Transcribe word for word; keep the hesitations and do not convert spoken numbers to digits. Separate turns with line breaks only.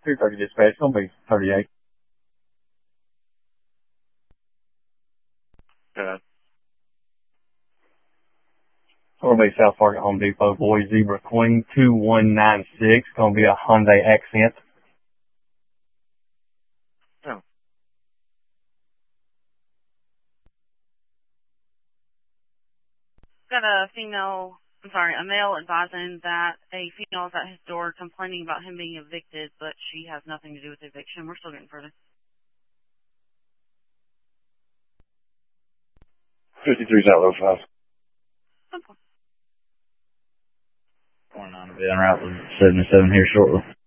two thirty dispatch. It's going to be thirty-eight.
Good.
It's going to be South Park at Home Depot, Boy Zebra Queen two one nine six. It's going to be a Hyundai Accent.
Oh.
Got a female, I'm sorry, a male advising that a female is at his door complaining about him being evicted, but she has nothing to do with the eviction. We're still getting further.
fifty-three South Road five.
Okay.
twenty-nine will be en route to seventy-seven here shortly.